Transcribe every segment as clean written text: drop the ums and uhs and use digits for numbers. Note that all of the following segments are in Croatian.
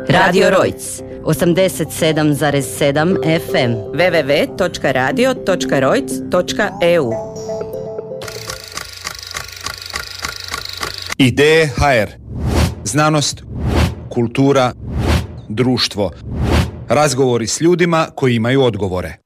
Radio Rojc, 87,7 FM. www.radio.rojc.eu. Ideje HR. Znanost, kultura, društvo. Razgovori s ljudima koji imaju odgovore.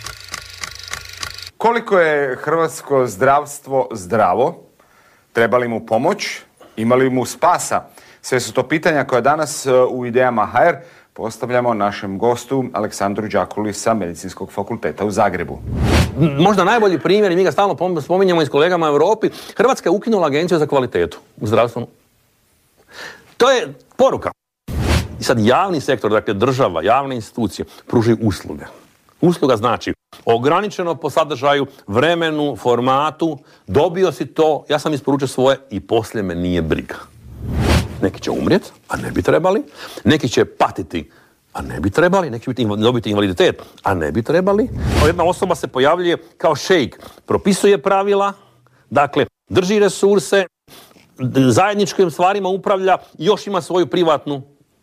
Koliko je hrvatsko zdravstvo zdravo? Treba li mu pomoć? Ima li mu spasa? Sve su to pitanja koja danas u Idejama HR postavljamo našem gostu Aleksandru Đakuli sa Medicinskog fakulteta u Zagrebu. Možda najbolji primjer, i mi ga stalno spominjamo i s kolegama u Europi, Hrvatska je ukinula Agenciju za kvalitetu u zdravstvu. To je poruka. I sad javni sektor, dakle država, javne institucije, pružaju usluge. Usluga znači ograničeno po sadržaju, vremenu, formatu, dobio si to, ja sam isporučio svoje i poslije me nije briga. Neki će umrijeti, a ne bi trebali. Neki će patiti, a ne bi trebali. Neki će dobiti invaliditet, a ne bi trebali. Jedna osoba se pojavljuje kao šejk. Propisuje pravila, dakle, drži resurse, zajedničkim stvarima upravlja, još ima svoju privatnu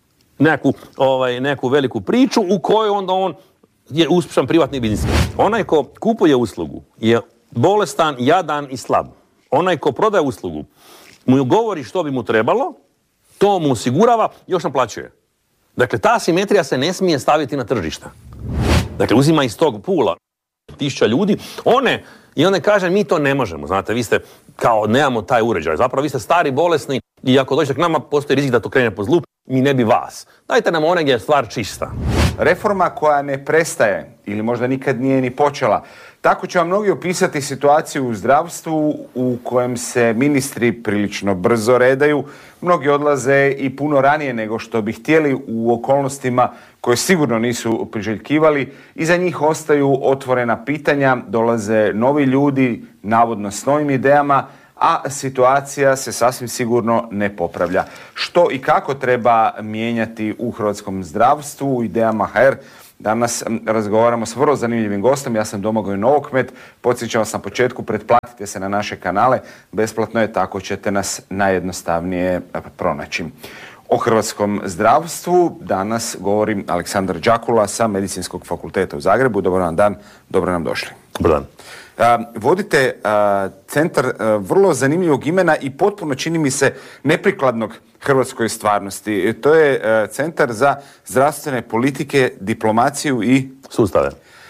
neku veliku priču u kojoj onda on je uspješan privatni biznismen. Onaj ko kupuje uslugu je bolestan, jadan i slab. Onaj ko prodaje uslugu mu govori što bi mu trebalo, to mu osigurava, još naplaćuje. Dakle, ta asimetrija se ne smije staviti na tržište. Dakle, uzima iz tog pula 1000 ljudi, i one kaže, mi to ne možemo, znate, vi ste kao, nemamo taj uređaj, zapravo vi ste stari, bolesni i ako dođete k nama, postoji rizik da to krene po zlu, mi ne bi vas. Dajte nam one gdje je stvar čista. Reforma koja ne prestaje ili možda nikad nije ni počela. Tako će vam mnogi opisati situaciju u zdravstvu u kojem se ministri prilično brzo redaju. Mnogi odlaze i puno ranije nego što bi htjeli u okolnostima koje sigurno nisu priželjkivali. Iza njih ostaju otvorena pitanja, dolaze novi ljudi, navodno s novim idejama, a situacija se sasvim sigurno ne popravlja. Što i kako treba mijenjati u hrvatskom zdravstvu, u Idejama HR. Danas razgovaramo s vrlo zanimljivim gostom. Ja sam Domagoj Novokmet. Podsjećam vas na početku, pretplatite se na naše kanale. Besplatno je, tako ćete nas najjednostavnije pronaći. O hrvatskom zdravstvu danas govori Aleksandar Đakula sa Medicinskog fakulteta u Zagrebu. Dobar vam dan, dobro nam došli. Dobar dan. Vodite centar vrlo zanimljivog imena i potpuno, čini mi se, neprikladnog hrvatskoj stvarnosti. To je Centar za zdravstvene politike, diplomaciju i sustave.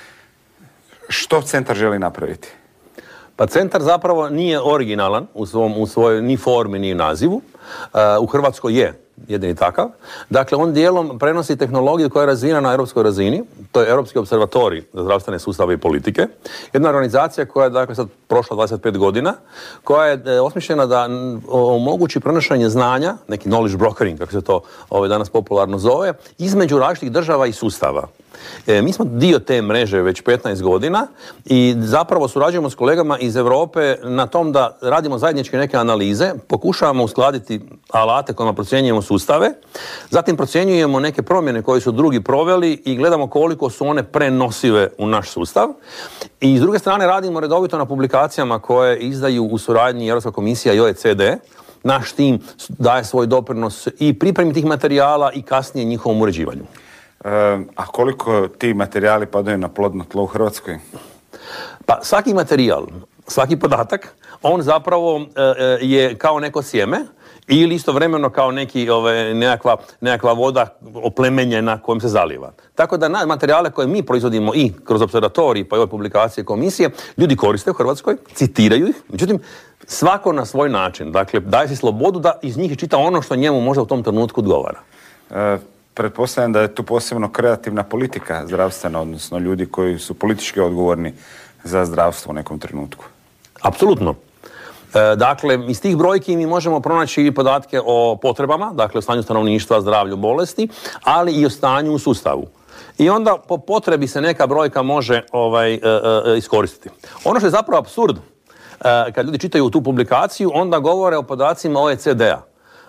Što centar želi napraviti? Pa centar zapravo nije originalan u svojoj ni formi ni nazivu. U Hrvatskoj je jedini takav. Dakle, on dijelom prenosi tehnologiju koja je razvijena na europskoj razini. To je Europski observatorij za zdravstvene sustave i politike. Jedna organizacija koja je, dakle, sad prošla 25 godina, koja je osmišljena da omogući prenošenje znanja, neki knowledge brokering, kako se to danas popularno zove, između različitih država i sustava. Mi smo dio te mreže već 15 godina i zapravo surađujemo s kolegama iz Europe na tom da radimo zajedničke neke analize, pokušavamo uskladiti alate kojima procjenjujemo sustave, zatim procjenjujemo neke promjene koje su drugi proveli i gledamo koliko su one prenosive u naš sustav. I s druge strane radimo redovito na publikacijama koje izdaju u suradnji Europska komisija i OECD. Naš tim daje svoj doprinos i pripremi tih materijala i kasnije njihovom uređivanju. A koliko ti materijali padaju na plodno tlo u Hrvatskoj? Pa svaki materijal, svaki podatak, on zapravo je kao neko sjeme ili istovremeno kao nekakva voda oplemenjena kojom se zaliva. Tako da materijale koje mi proizvodimo i kroz observatorij pa i ove publikacije komisije, ljudi koriste u Hrvatskoj, citiraju ih, međutim svako na svoj način. Dakle, daje si slobodu da iz njih čita ono što njemu možda u tom trenutku odgovara. Pretpostavljam da je tu posebno kreativna politika zdravstvena, odnosno ljudi koji su politički odgovorni za zdravstvo u nekom trenutku. Apsolutno. Dakle, iz tih brojki mi možemo pronaći podatke o potrebama, dakle o stanju stanovništva, zdravlju, bolesti, ali i o stanju u sustavu. I onda po potrebi se neka brojka može iskoristiti. Ono što je zapravo apsurd, kad ljudi čitaju tu publikaciju, onda govore o podacima OECD-a.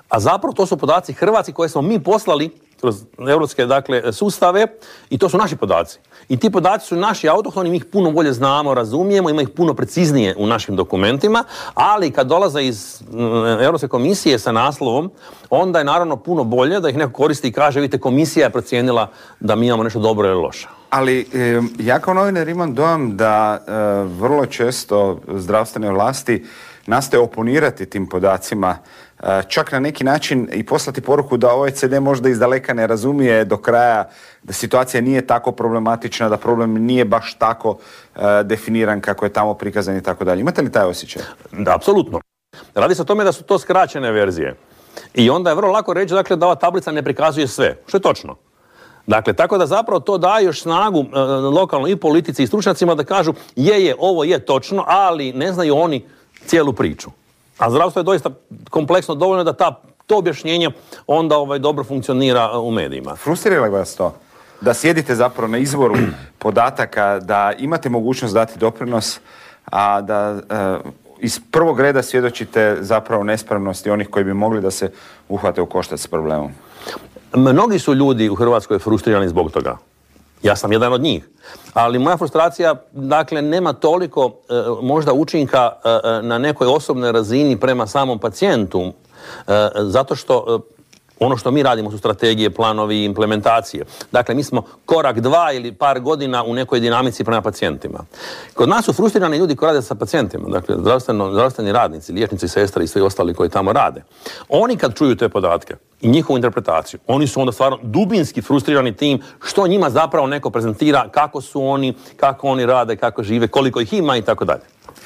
A zapravo to su podaci hrvatski koje smo mi poslali kroz europske sustave i to su naši podaci. I ti podaci su naši autohtoni, mi ih puno bolje znamo, razumijemo, ima ih puno preciznije u našim dokumentima, ali kad dolaze iz Europske komisije sa naslovom, onda je naravno puno bolje da ih neko koristi i kaže, vidite, komisija je procijenila da mi imamo nešto dobro ili loše. Ali ja kao novinar imam dojam da vrlo često zdravstvene vlasti nastoje oponirati tim podacima, čak na neki način i poslati poruku da OECD možda izdaleka ne razumije do kraja, da situacija nije tako problematična, da problem nije baš tako definiran kako je tamo prikazan i tako dalje. Imate li taj osjećaj? Da, apsolutno. Radi se o tome da su to skraćene verzije. I onda je vrlo lako reći da ova tablica ne prikazuje sve, što je točno. Dakle, tako da zapravo to daje još snagu lokalnoj i politici i stručnjacima da kažu ovo je točno, ali ne znaju oni cijelu priču. A zdravstvo je doista kompleksno dovoljno da to objašnjenje onda dobro funkcionira u medijima. Frustrira li vas to? Da sjedite zapravo na izvoru podataka, da imate mogućnost dati doprinos, a da iz prvog reda svjedočite zapravo nespremnosti onih koji bi mogli da se uhvate u koštac s problemom? Mnogi su ljudi u Hrvatskoj frustrirani zbog toga. Ja sam jedan od njih. Ali moja frustracija, dakle, nema toliko možda učinka na nekoj osobnoj razini prema samom pacijentu, zato što ono što mi radimo su strategije, planovi i implementacije. Dakle, mi smo korak 2 ili par godina u nekoj dinamici prema pacijentima. Kod nas su frustrirani ljudi koji rade sa pacijentima, dakle, zdravstveni radnici, liječnici, sestre i svi ostali koji tamo rade. Oni kad čuju te podatke i njihovu interpretaciju, oni su onda stvarno dubinski frustrirani tim što njima zapravo neko prezentira, kako su oni, kako oni rade, kako žive, koliko ih ima i tako dalje.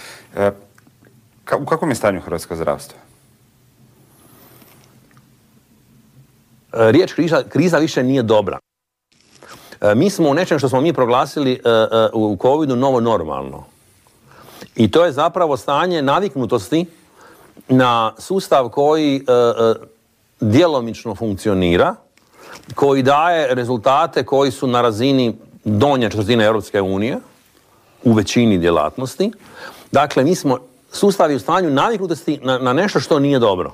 U kakvom je stanju hrvatsko zdravstvo? Riječ kriza više nije dobra. Mi smo u nečem što smo mi proglasili u covidu novo normalno. I to je zapravo stanje naviknutosti na sustav koji djelomično funkcionira, koji daje rezultate koji su na razini donje četvrtine Europske unije u većini djelatnosti. Dakle, mi smo sustavi u stanju naviknutosti na nešto što nije dobro.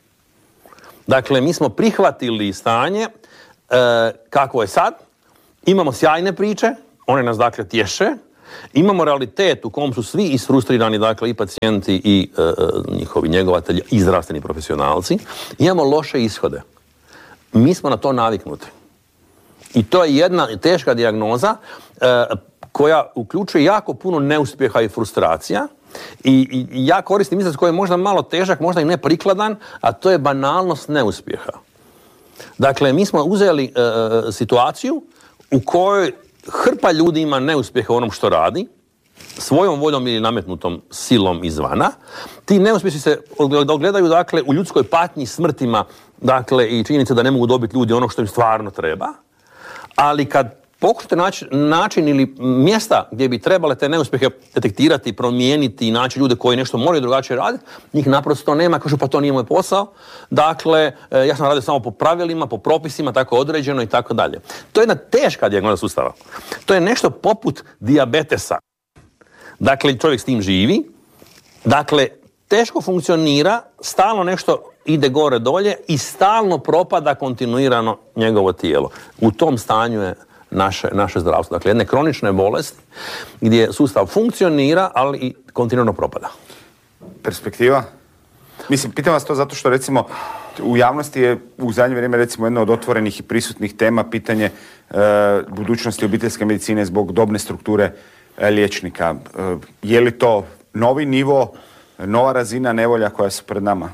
Dakle, mi smo prihvatili stanje kako je sad, imamo sjajne priče, one nas dakle tješe, imamo realitet u kom su svi isfrustrirani, dakle i pacijenti i njihovi njegovatelji i zdravstveni profesionalci, imamo loše ishode. Mi smo na to naviknuti. I to je jedna teška dijagnoza koja uključuje jako puno neuspjeha i frustracija. I ja koristim izraz koji je možda malo težak, možda i neprikladan, a to je banalnost neuspjeha. Dakle, mi smo uzeli situaciju u kojoj hrpa ljudi ima neuspjeha u onom što radi, svojom voljom ili nametnutom silom izvana. Ti neuspjesi se ogledaju, dakle, u ljudskoj patnji, smrtima, dakle, i činjenice da ne mogu dobiti ljudi ono što im stvarno treba. Ali kad pokušajte naći način ili mjesta gdje bi trebale te neuspjehe detektirati, promijeniti i naći ljude koji nešto moraju drugačije raditi, njih naprosto nema, kažu pa to nije moj posao. Dakle, ja sam radio samo po pravilima, po propisima, tako određeno i tako dalje. To je jedna teška dijagnoza sustava. To je nešto poput dijabetesa. Dakle, čovjek s tim živi. Dakle, teško funkcionira, stalno nešto ide gore dolje i stalno propada kontinuirano njegovo tijelo. U tom stanju je naše zdravstvo. Dakle, jedne kronične bolesti gdje sustav funkcionira, ali i kontinuirano propada. Perspektiva? Mislim, pitam vas to zato što, recimo, u javnosti je u zadnje vrijeme, recimo, jedno od otvorenih i prisutnih tema pitanje budućnosti obiteljske medicine zbog dobne strukture liječnika. Je li to novi nivo, nova razina nevolja koja su pred nama?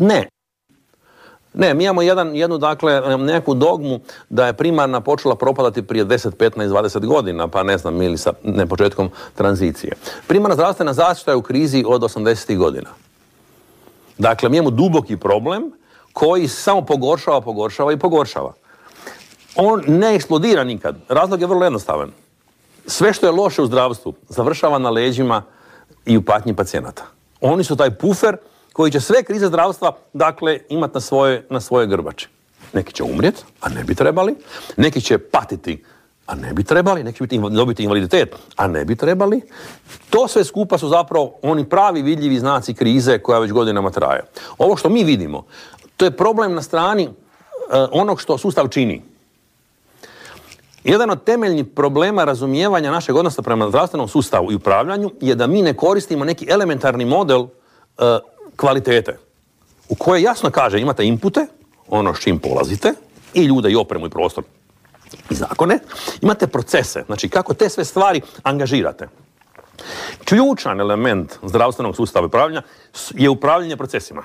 Ne, mi imamo jednu, dakle, neku dogmu da je primarna počela propadati prije 10, 15, 20 godina, pa ne znam, ili sa početkom tranzicije. Primarna zdravstvena zaštita je u krizi od 80. godina. Dakle, mi imamo duboki problem koji samo pogoršava. On ne eksplodira nikad. Razlog je vrlo jednostavan. Sve što je loše u zdravstvu završava na leđima i u patnji pacijenata. Oni su taj pufer koji će sve krize zdravstva, dakle, imati na svoje grbače. Neki će umrijeti, a ne bi trebali. Neki će patiti, a ne bi trebali, neki će dobiti invaliditet, a ne bi trebali. To sve skupa su zapravo oni pravi vidljivi znaci krize koja već godinama traje. Ovo što mi vidimo, to je problem na strani onog što sustav čini. Jedan od temeljnih problema razumijevanja našeg odnosa prema zdravstvenom sustavu i upravljanju je da mi ne koristimo neki elementarni model kvalitete, u kojoj jasno kaže imate inpute, ono s čim polazite, i ljude, i opremu, i prostor, i zakone, imate procese, znači kako te sve stvari angažirate. Ključan element zdravstvenog sustava upravljanja je upravljanje procesima.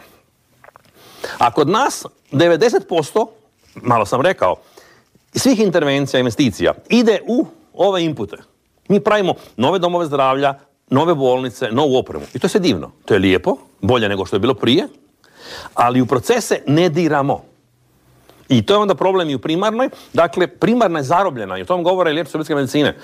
A kod nas 90%, malo sam rekao, svih intervencija, investicija ide u ove inpute. Mi pravimo nove domove zdravlja, nove bolnice, novu opremu. I to je sve divno. To je lijepo, bolje nego što je bilo prije, ali u procese ne diramo. I to je onda problem i u primarnoj. Dakle, primarna je zarobljena i o tom govore i liječnici sovjetske medicine.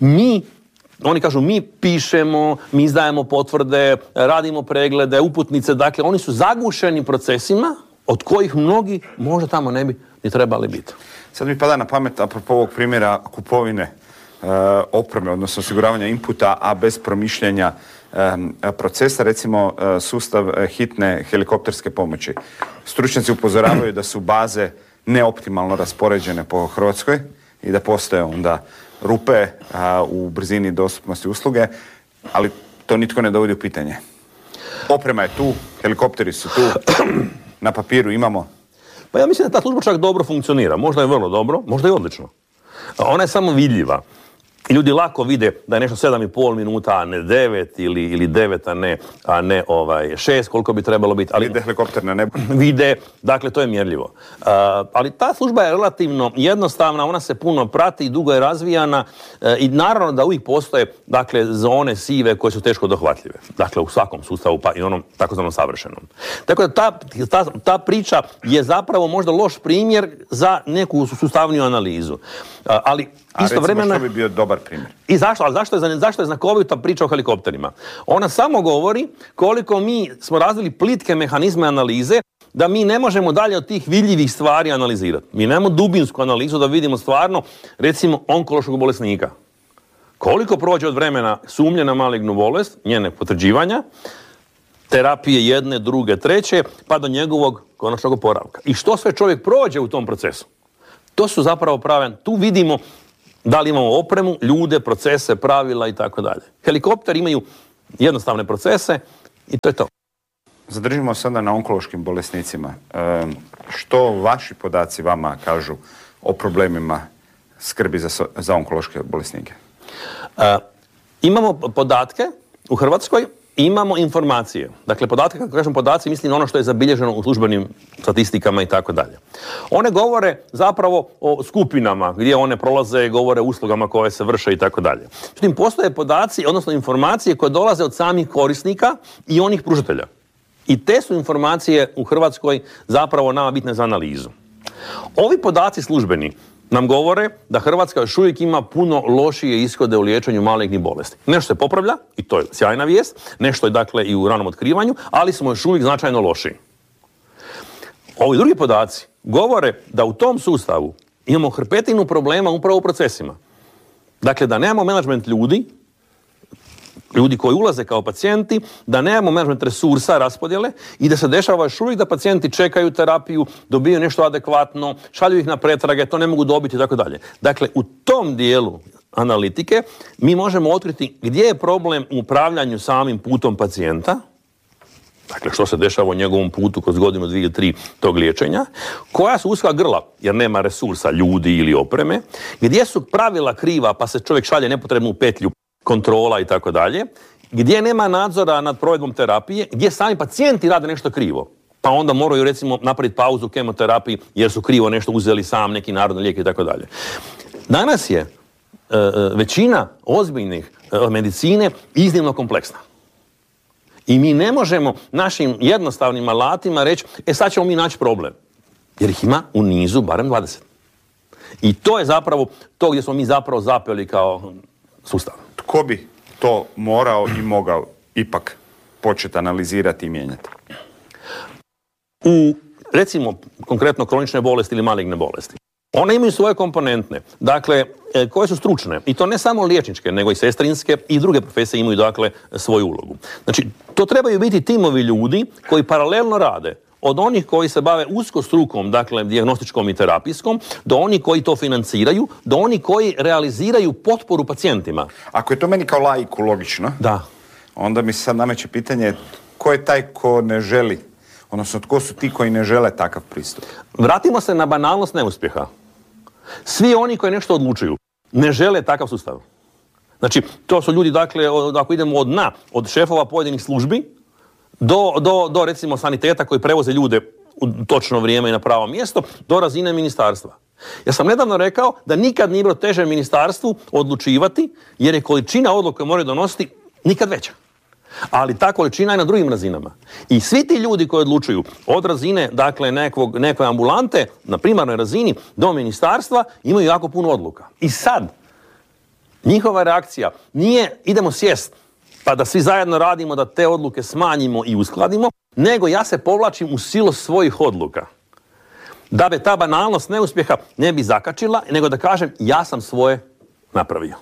Oni kažu, mi pišemo, mi izdajemo potvrde, radimo preglede, uputnice, dakle, oni su zagušeni procesima od kojih mnogi možda tamo ne bi ni trebali biti. Sad mi pada na pamet, apropo ovog primjera kupovine opreme, odnosno osiguravanja inputa, a bez promišljanja procesa, recimo sustav hitne helikopterske pomoći. Stručnjaci upozoravaju da su baze neoptimalno raspoređene po Hrvatskoj i da postoje onda rupe u brzini dostupnosti usluge, ali to nitko ne dovodi u pitanje. Oprema je tu, helikopteri su tu, na papiru imamo. Pa ja mislim da ta služba čak dobro funkcionira. Možda je vrlo dobro, možda je odlično. Ona je samo vidljiva. I ljudi lako vide da je nešto 7,5 minuta, a ne 9 ili 9, a ne 6, koliko bi trebalo biti. Ali vide helikopter na nebu. Vide, dakle, to je mjerljivo. Ali ta služba je relativno jednostavna, ona se puno prati, dugo je razvijana i naravno da uvijek postoje, dakle, zone sive koje su teško dohvatljive. Dakle, u svakom sustavu, pa i onom takozvanom savršenom. Tako da ta priča je zapravo možda loš primjer za neku sustavniju analizu. Ali istovremeno... A recimo što bi bio dobar primjer? I zašto? Ali zašto je znakovita priča o helikopterima? Ona samo govori koliko mi smo razvili plitke mehanizme analize da mi ne možemo dalje od tih vidljivih stvari analizirati. Mi nemamo dubinsku analizu da vidimo stvarno, recimo, onkološkog bolesnika. Koliko prođe od vremena sumnje na malignu bolest, njene potvrđivanja, terapije jedne, druge, treće, pa do njegovog konačnog oporavka. I što sve čovjek prođe u tom procesu? To su zapravo prave, tu vidimo da li imamo opremu, ljude, procese, pravila i tako dalje. Helikopteri imaju jednostavne procese i to je to. Zadržimo se onda na onkološkim bolesnicima. Što vaši podaci vama kažu o problemima skrbi za onkološke bolesnike? Imamo podatke u Hrvatskoj, imamo informacije. Dakle, podatke, kako kažem podaci, mislim na ono što je zabilježeno u službenim statistikama i tako dalje. One govore zapravo o skupinama gdje one prolaze, govore o uslugama koje se vrše i tako dalje. Međutim, postoje podaci, odnosno informacije koje dolaze od samih korisnika i onih pružatelja. I te su informacije u Hrvatskoj zapravo nama bitne za analizu. Ovi podaci službeni nam govore da Hrvatska još uvijek ima puno lošije ishode u liječenju malignih bolesti. Nešto se popravlja, i to je sjajna vijest, nešto je dakle i u ranom otkrivanju, ali smo još uvijek značajno lošiji. Ovi drugi podaci govore da u tom sustavu imamo hrpetinu problema upravo u procesima. Dakle, da nemamo menadžment ljudi koji ulaze kao pacijenti, da nemamo menadžment resursa, raspodjele i da se dešava još uvijek da pacijenti čekaju terapiju, dobiju nešto adekvatno, šalju ih na pretrage, to ne mogu dobiti i tako dalje. Dakle, u tom dijelu analitike mi možemo otkriti gdje je problem u upravljanju samim putom pacijenta, dakle što se dešava u njegovom putu kroz godinu, 2 ili 3 tog liječenja, koja su uska grla jer nema resursa ljudi ili opreme, gdje su pravila kriva pa se čovjek šalje nepotrebnu petlju kontrola i tako dalje, gdje nema nadzora nad provedbom terapije, gdje sami pacijenti rade nešto krivo. Pa onda moraju recimo napraviti pauzu u kemoterapiji jer su krivo nešto uzeli sam neki narodni lijek i tako dalje. Danas je većina ozbiljnih medicine iznimno kompleksna. I mi ne možemo našim jednostavnim alatima reći, sad ćemo mi naći problem. Jer ih ima u nizu barem 20. I to je zapravo to gdje smo mi zapravo zapeli kao sustav. Tko bi to morao i mogao ipak početi analizirati i mijenjati? U, recimo, konkretno kronične bolesti ili maligne bolesti. One imaju svoje komponentne, dakle, koje su stručne. I to ne samo liječničke, nego i sestrinske i druge profesije imaju, dakle, svoju ulogu. Znači, to trebaju biti timovi ljudi koji paralelno rade. Od onih koji se bave usko strukom, dakle, dijagnostičkom i terapijskom, do onih koji to financiraju, do onih koji realiziraju potporu pacijentima. Ako je to meni kao laiku logično, Da. onda mi se sad nameće pitanje ko je taj ko ne želi, odnosno tko su ti koji ne žele takav pristup? Vratimo se na banalnost neuspjeha. Svi oni koji nešto odlučuju ne žele takav sustav. Znači, to su ljudi, dakle, ako idemo od dna, od šefova pojedinih službi, do recimo saniteta koji prevoze ljude u točno vrijeme i na pravo mjesto, do razine ministarstva. Ja sam nedavno rekao da nikad nije bilo teže ministarstvu odlučivati, jer je količina odluka koje moraju donositi nikad veća. Ali ta količina je na drugim razinama. I svi ti ljudi koji odlučuju od razine, dakle, nekoj ambulante na primarnoj razini do ministarstva imaju jako puno odluka. I sad, njihova reakcija nije idemo sjest pa da svi zajedno radimo da te odluke smanjimo i uskladimo, nego ja se povlačim u silu svojih odluka. Da bi ta banalnost neuspjeha ne bi zakačila, nego da kažem ja sam svoje napravio.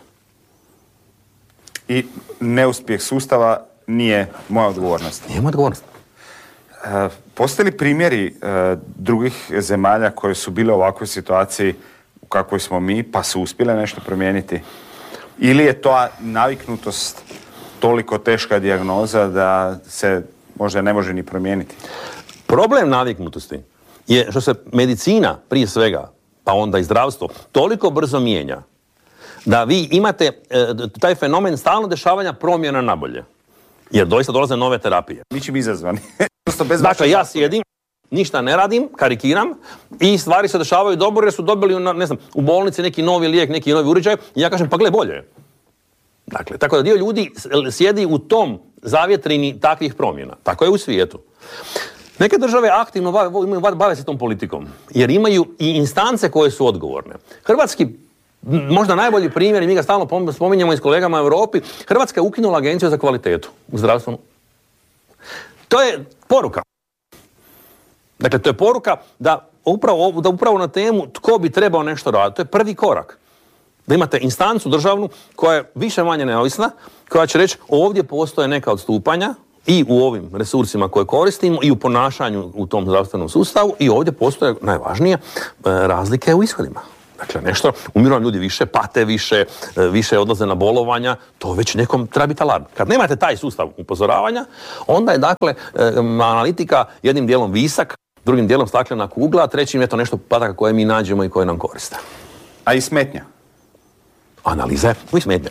I neuspjeh sustava nije moja odgovornost. Nije moja odgovornost. Postoje li primjeri drugih zemalja koje su bile u ovakvoj situaciji u kakvoj smo mi, pa su uspjele nešto promijeniti? Ili je to naviknutost toliko teška dijagnoza da se možda ne može ni promijeniti? Problem naviknutosti je što se medicina, prije svega, pa onda i zdravstvo, toliko brzo mijenja da vi imate taj fenomen stalno dešavanja promjena na bolje. Jer doista dolaze nove terapije. Ničim izazvani. Dakle, ja sjedim, ništa ne radim, karikiram i stvari se dešavaju dobro jer su dobili, ne znam, u bolnici neki novi lijek, neki novi uređaj i ja kažem, pa gle, bolje je. Dakle, tako da dio ljudi sjedi u tom zavjetrini takvih promjena. Tako je u svijetu. Neke države aktivno bave se tom politikom, jer imaju i instance koje su odgovorne. Hrvatski, možda najbolji primjer, i mi ga stalno spominjemo i s kolegama u Europi, Hrvatska je ukinula agenciju za kvalitetu u zdravstvenom. To je poruka. Dakle, to je poruka da upravo na temu tko bi trebao nešto raditi. To je prvi korak. Da imate instancu državnu koja je više manje neovisna, koja će reći ovdje postoje neka odstupanja i u ovim resursima koje koristimo i u ponašanju u tom zdravstvenom sustavu i ovdje postoje najvažnije razlike u ishodima. Dakle, nešto, umiru ljudi više, pate više odlaze na bolovanja, to već nekom treba biti alarm. Kad nemate taj sustav upozoravanja, onda je, dakle, analitika jednim dijelom visak, drugim dijelom staklena kugla, a trećim je to nešto podataka koje mi nađemo i koje nam koriste. A i smetnja? Analize i smetnja.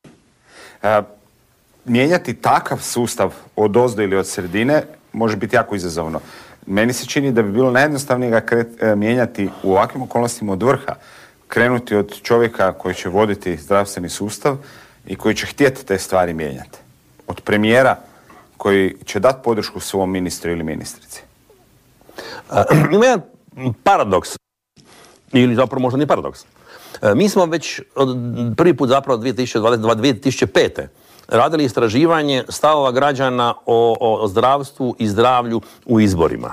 Mijenjati takav sustav od ozdo ili od sredine može biti jako izazovno. Meni se čini da bi bilo najjednostavnije ga mijenjati u ovakvim okolnostima od vrha. Krenuti od čovjeka koji će voditi zdravstveni sustav i koji će htjeti te stvari mijenjati. Od premijera koji će dati podršku svom ministru ili ministrici. Ima jedan paradoks, ili zapravo možda nije paradoks. Mi smo već prvi put zapravo 2005. radili istraživanje stavova građana o zdravstvu i zdravlju u izborima.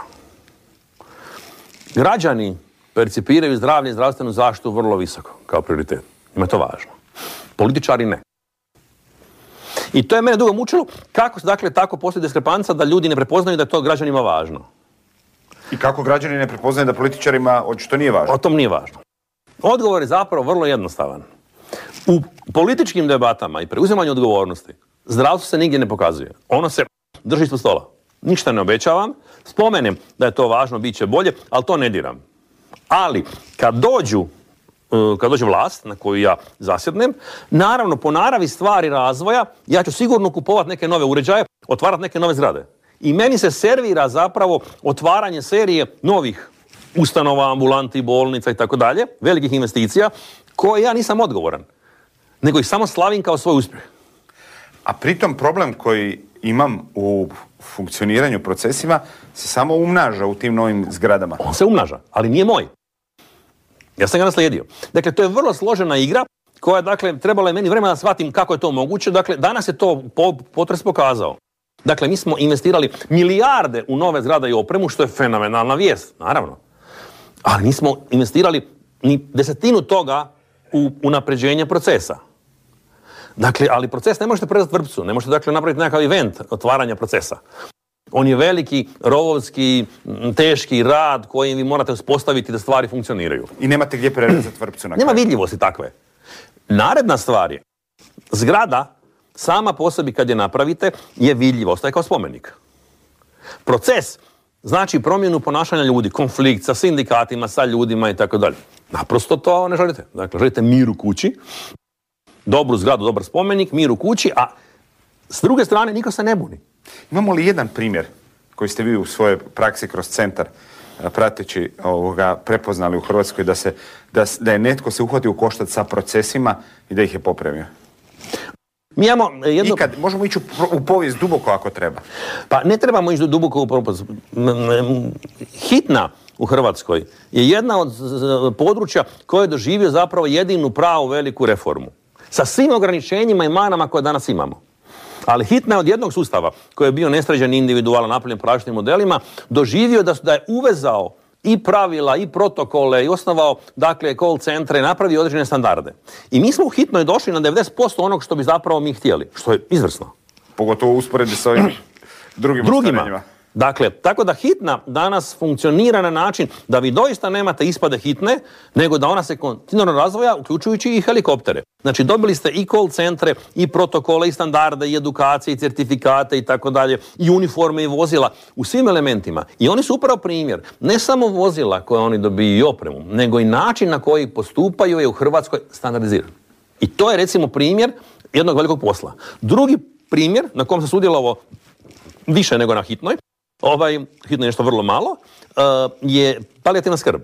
Građani percipiraju zdravlje i zdravstvenu zaštitu vrlo visoko kao prioritet. Ima to važno. Političari ne. I to je mene dugo mučilo kako, dakle, tako postoji diskrepanca da ljudi ne prepoznaju da je to građanima važno. I kako građani ne prepoznaju da političarima očito nije važno? O tom nije važno. Odgovor je zapravo vrlo jednostavan. U političkim debatama i preuzimanju odgovornosti zdravstvo se nigdje ne pokazuje. Ono se drži ispod stola. Ništa ne obećavam, spomenem da je to važno, bit će bolje, ali to ne diram. Ali kad dođe vlast na koju ja zasjednem, naravno po naravi stvari razvoja ja ću sigurno kupovati neke nove uređaje, otvarati neke nove zgrade. I meni se servira zapravo otvaranje serije novih ustanova, ambulanti, bolnica i tako dalje, velikih investicija, koje ja nisam odgovoran, nego ih samo slavim kao svoj uspjeh. A pritom problem koji imam u funkcioniranju procesima se samo umnaža u tim novim zgradama. On se umnaža, ali nije moj. Ja sam ga naslijedio. Dakle, to je vrlo složena igra koja, dakle, trebala je meni vremena da shvatim kako je to moguće. Dakle, danas je to potres pokazao. Dakle, mi smo investirali milijarde u nove zgrade i opremu, što je fenomenalna vijest, naravno. Ali nismo investirali ni desetinu toga u unapređenje procesa. Dakle, ali proces ne možete predati vrpcu, ne možete dakle napraviti nekakav event otvaranja procesa. On je veliki, rovovski, teški rad koji vi morate uspostaviti da stvari funkcioniraju. I nemate gdje prerezati vrpcu na kraju. Nema vidljivosti takve. Naredna stvar je, zgrada sama po sebi kad je napravite je vidljiva, ostaje kao spomenik. Proces znači promjenu ponašanja ljudi, konflikt sa sindikatima, sa ljudima i tako dalje. Naprosto to ne želite. Dakle, želite mir u kući, dobru zgradu, dobar spomenik, mir u kući, a s druge strane niko se ne buni. Imamo li jedan primjer koji ste vi u svojoj praksi kroz centar prateći prepoznali u Hrvatskoj da je netko se uhvatio u koštac sa procesima i da ih je popravio? Mi imamo jedno... Ikad, možemo ići u povijest duboko ako treba. Pa ne trebamo ići duboko u povijest. Hitna u Hrvatskoj je jedna od područja koje je doživio zapravo jedinu pravu veliku reformu. Sa svim ograničenjima i manama koje danas imamo. Ali hitna je od jednog sustava koji je bio nesređen, individualan, napravljen po različitim modelima, doživio da je uvezao i pravila, i protokole, i osnovao, dakle, call centre, napravio određene standarde. I mi smo u hitnoj došli na 90% onog što bi zapravo mi htjeli, što je izvrsno. Pogotovo usporedi s ovim drugima. Dakle, tako da hitna danas funkcionira na način da vi doista nemate ispade hitne, nego da ona se kontinuirano razvoja, uključujući i helikoptere. Znači, dobili ste i call centre, i protokole, i standarde, i edukacije, i certifikate, i tako dalje, i uniforme, i vozila, u svim elementima. I oni su upravo primjer, ne samo vozila koje oni dobiju i opremu, nego i način na koji postupaju je u Hrvatskoj standardiziran. I to je, recimo, primjer jednog velikog posla. Drugi primjer, na kom se sudjelovao više nego na hitnoj, hitno je nešto vrlo malo, je palijativna skrb.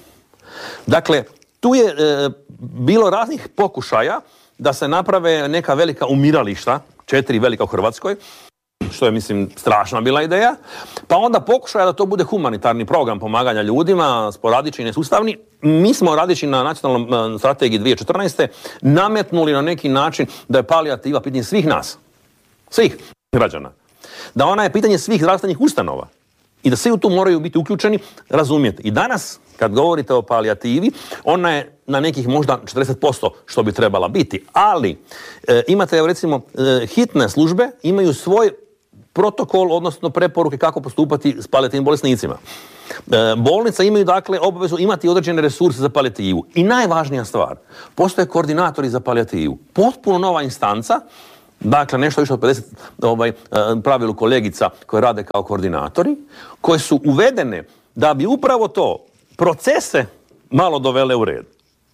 Dakle, tu je bilo raznih pokušaja da se naprave neka velika umirališta, 4 velika u Hrvatskoj, što je, mislim, strašna bila ideja, pa onda pokušaja da to bude humanitarni program pomaganja ljudima, sporadični i nesustavni. Mi smo radeći na nacionalnom strategiji 2014. nametnuli na neki način da je palijativa pitanje svih nas, svih građana. Da ona je pitanje svih zdravstvenih ustanova i da svi u tu moraju biti uključeni, razumjeti. I danas, kad govorite o palijativi, ona je na nekih možda 40% što bi trebala biti, ali imate, recimo, hitne službe imaju svoj protokol, odnosno preporuke kako postupati s palijativnim bolesnicima. Bolnice imaju, dakle, obavezu imati određene resurse za palijativu. I najvažnija stvar, postoje koordinatori za palijativu. Potpuno nova instanca. Dakle, nešto više od 50 pravilu kolegica koje rade kao koordinatori, koje su uvedene da bi upravo to procese malo dovele u red.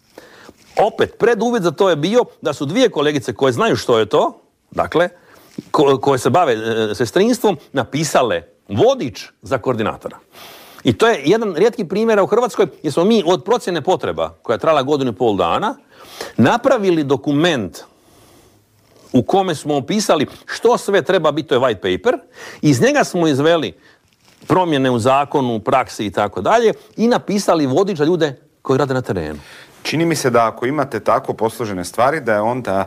Opet, preduvjet za to je bio da su 2 kolegice koje znaju što je to, dakle, koje se bave sestrinstvom, napisale vodič za koordinatora. I to je jedan rijetki primjer u Hrvatskoj jer smo mi od procjene potreba, koja je trajala 1,5 dana, napravili dokument u kome smo opisali što sve treba biti, to je white paper, iz njega smo izveli promjene u zakonu, u praksi i tako dalje i napisali vodič za ljude koji rade na terenu. Čini mi se da ako imate tako posložene stvari, da je onda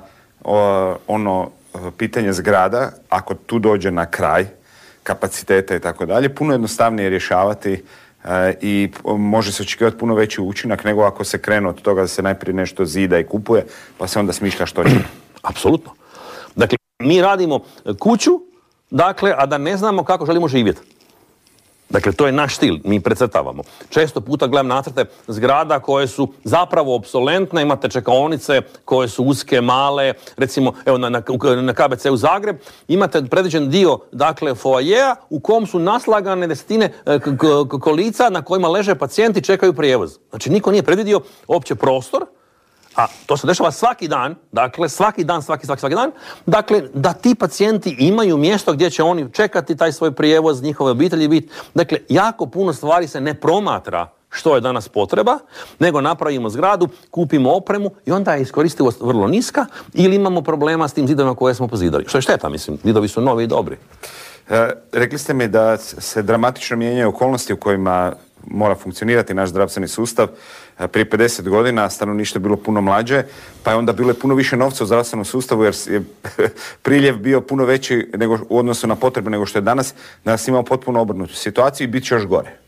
pitanje zgrada, ako tu dođe na kraj kapaciteta i tako dalje, puno jednostavnije rješavati i može se očekivati puno veći učinak nego ako se krene od toga da se najprije nešto zida i kupuje, pa se onda smišlja što će. Apsolutno. Dakle, mi radimo kuću, dakle, a da ne znamo kako želimo živjeti. Dakle, to je naš stil, mi precrtavamo. Često puta gledam nacrte zgrada koje su zapravo opsolentne, imate čekaonice koje su uske, male, recimo, evo na KBC-u Zagreb, imate predviđen dio, dakle, foajeja u kom su naslagane desetine kolica na kojima leže pacijenti i čekaju prijevoz. Znači, niko nije predvidio uopće prostor, a to se dešava svaki dan, dakle, svaki dan, dakle, da ti pacijenti imaju mjesto gdje će oni čekati taj svoj prijevoz, njihove obitelji biti. Dakle, jako puno stvari se ne promatra što je danas potreba, nego napravimo zgradu, kupimo opremu i onda je iskoristivost vrlo niska ili imamo problema s tim zidovima koje smo pozidali. Što je šteta, mislim, zidovi su novi i dobri. Rekli ste mi da se dramatično mijenjaju okolnosti u kojima mora funkcionirati naš zdravstveni sustav. Prije 50 godina stanovništvo je bilo puno mlađe, pa je onda bilo puno više novca u zdravstvenom sustavu jer je priljev bio puno veći u odnosu na potrebe nego što je danas. Danas imamo potpuno obrnutu situaciju i bit će još gore.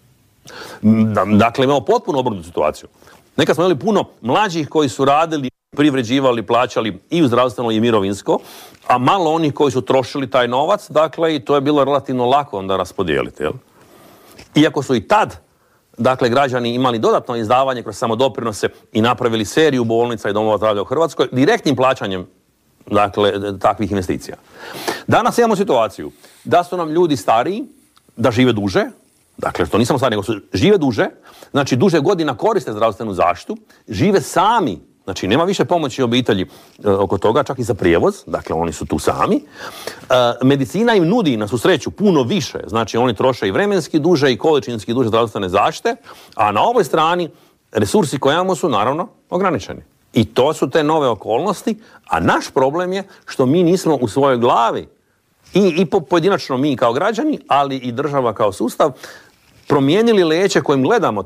Dakle, imamo potpuno obrnutu situaciju. Nekad smo imali puno mlađih koji su radili, privređivali, plaćali i u zdravstveno i mirovinsko, a malo onih koji su trošili taj novac, dakle, i to je bilo relativno lako onda raspodijeliti, jel? Iako su i tad, dakle, građani imali dodatno izdavanje kroz samodoprinose i napravili seriju bolnica i domova zdravlja u Hrvatskoj direktnim plaćanjem, dakle, takvih investicija. Danas imamo situaciju da su nam ljudi stariji, da žive duže, dakle, to nisam stari, nego su žive duže, znači duže godina koriste zdravstvenu zaštitu, žive sami, znači nema više pomoći obitelji oko toga, čak i za prijevoz, dakle oni su tu sami. Medicina im nudi, na svu sreću, puno više, znači oni troše i vremenski duže i količinski duže zdravstvene zaštite, a na ovoj strani resursi koje imamo su naravno ograničeni. I to su te nove okolnosti, a naš problem je što mi nismo u svojoj glavi i pojedinačno mi kao građani, ali i država kao sustav, promijenili leće kojim gledamo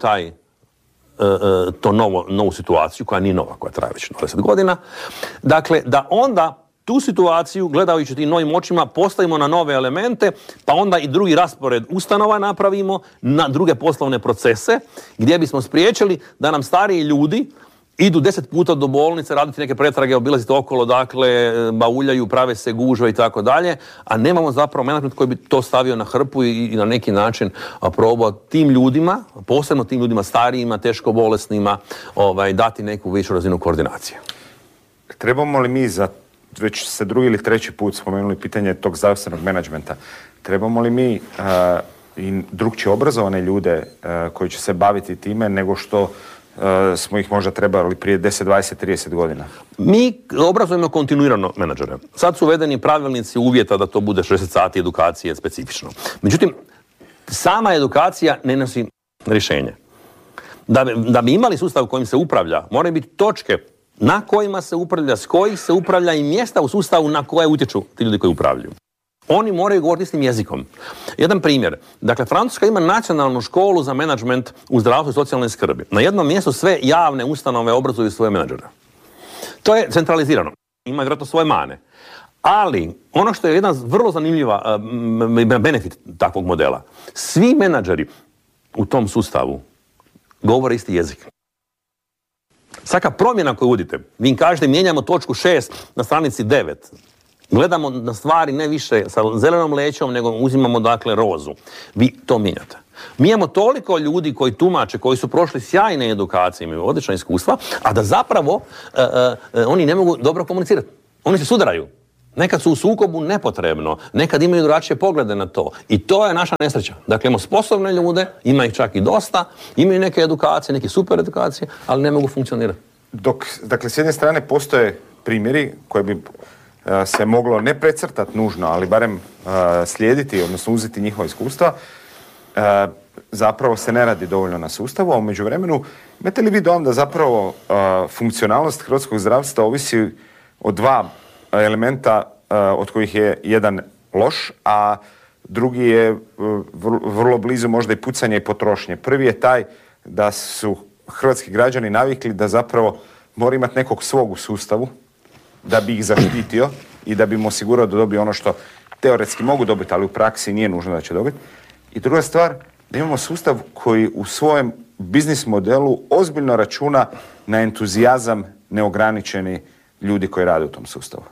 novu situaciju, koja nije nova, koja traje već 20 godina. Dakle, da onda tu situaciju, gledajući tim novim očima, postavimo na nove elemente, pa onda i drugi raspored ustanova napravimo, na druge poslovne procese, gdje bismo spriječili da nam stariji ljudi idu 10 puta do bolnice, raditi neke pretrage, obilaziti okolo, dakle, bauljaju, prave se gužve i tako dalje, a nemamo zapravo menadžment koji bi to stavio na hrpu i na neki način probao tim ljudima, posebno tim ljudima starijima, teško bolesnima, dati neku višu razinu koordinacije. Trebamo li mi već se drugi ili treći put spomenuli pitanje tog zdravstvenog menadžmenta, trebamo li mi i drugčije obrazovane ljude koji će se baviti time nego što smo ih možda trebali prije 10, 20, 30 godina? Mi obrazujemo kontinuirano menadžere. Sad su uvedeni pravilnici uvjeta da to bude 60 sati edukacije specifično. Međutim, sama edukacija ne nosi rješenje. Da bi imali sustav kojim se upravlja, moraju biti točke na kojima se upravlja, s kojih se upravlja i mjesta u sustavu na koje utječu ti ljudi koji upravljaju. Oni moraju govoriti istim jezikom. Jedan primjer. Dakle, Francuska ima nacionalnu školu za menadžment u zdravstvu i socijalnoj skrbi. Na jednom mjestu sve javne ustanove obrazuju svoje menadžere. To je centralizirano. Ima vjerojatno svoje mane. Ali, ono što je jedan vrlo zanimljiva benefit takvog modela, svi menadžeri u tom sustavu govore isti jezik. Svaka promjena koju udite, vi im kažete mijenjamo točku 6 na stranici 9. Gledamo na stvari ne više sa zelenom lećom, nego uzimamo, dakle, rozu. Vi to mijenjate. Mi imamo toliko ljudi koji tumače, koji su prošli sjajne edukacije, imaju odlična iskustva, a da zapravo oni ne mogu dobro komunicirati. Oni se sudaraju. Nekad su u sukobu nepotrebno, nekad imaju drugačije poglede na to. I to je naša nesreća. Dakle, imamo sposobne ljude, ima ih čak i dosta, imaju neke edukacije, neke super edukacije, ali ne mogu funkcionirati. Dakle, s jedne strane postoje primjeri koje bi se moglo ne precrtati nužno, ali barem slijediti, odnosno uzeti njihova iskustva, zapravo se ne radi dovoljno na sustavu, a u međuvremenu imate li vi dojam da zapravo funkcionalnost hrvatskog zdravstva ovisi o dva elementa od kojih je jedan loš, a drugi je vrlo blizu možda i pucanje i potrošnje. Prvi je taj da su hrvatski građani navikli da zapravo mora imati nekog svog u sustavu da bi ih zaštitio i da bi im osigurao da dobije ono što teoretski mogu dobiti, ali u praksi nije nužno da će dobiti. I druga stvar, da imamo sustav koji u svojem biznis modelu ozbiljno računa na entuzijazam neograničeni ljudi koji rade u tom sustavu.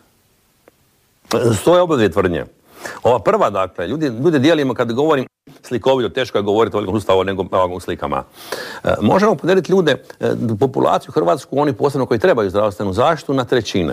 Stoje obadve tvrdnje. Ova prva, dakle, ljude dijelimo, kad govorim slikovito, teško je govoriti o velikom sustavu nego u slikama. Možemo podijeliti ljude, populaciju hrvatsku, oni posebno koji trebaju zdravstvenu zaštitu, na trećine.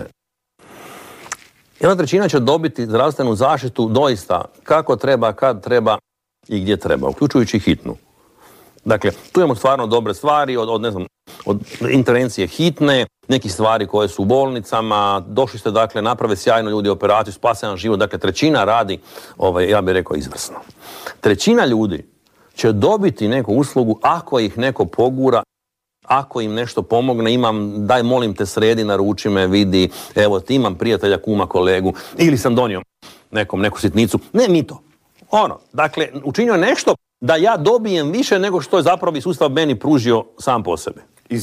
1/3 će dobiti zdravstvenu zaštitu doista kako treba, kad treba i gdje treba, uključujući hitnu. Dakle, tu imamo stvarno dobre stvari, od intervencije hitne, nekih stvari koje su u bolnicama, došli ste, dakle, naprave sjajno ljudi operaciju, spase vam život, dakle, trećina radi, ja bih rekao, izvrsno. Trećina ljudi će dobiti neku uslugu ako ih neko pogura, ako im nešto pomogne, daj molim te sredi, naruči me, vidi, evo ti imam prijatelja, kuma, kolegu, ili sam donio neku sitnicu, ne mi to. Dakle, učinio je nešto da ja dobijem više nego što je zapravo i sustav meni pružio sam po sebi.